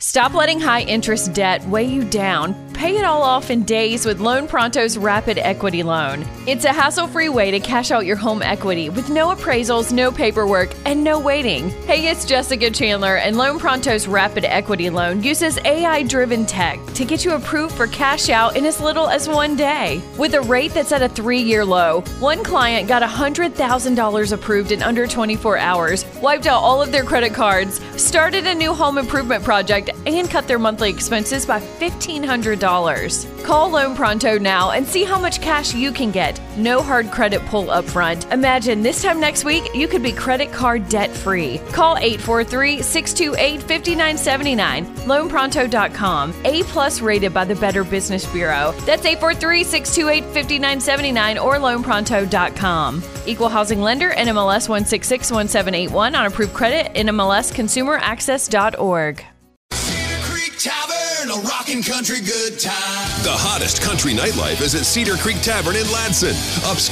Stop letting high-interest debt weigh you down. Pay it all off in days with Loan Pronto's Rapid Equity Loan. It's a hassle-free way to cash out your home equity with no appraisals, no paperwork, and no waiting. Hey, it's Jessica Chandler, and Loan Pronto's Rapid Equity Loan uses AI-driven tech to get you approved for cash out in as little as 1 day. With a rate that's at a 3-year low, one client got $100,000 approved in under 24 hours, wiped out all of their credit cards, started a new home improvement project, and cut their monthly expenses by $1,500. Call Loan Pronto now and see how much cash you can get. No hard credit pull up front. Imagine this time next week, you could be credit card debt free. Call 843-628-5979. LoanPronto.com. A+ rated by the Better Business Bureau. That's 843-628-5979 or LoanPronto.com. Equal housing lender, NMLS 1661781 on approved credit, NMLSconsumeraccess.org. Tavern, a rockin' country good time. The hottest country nightlife is at Cedar Creek Tavern in Ladson.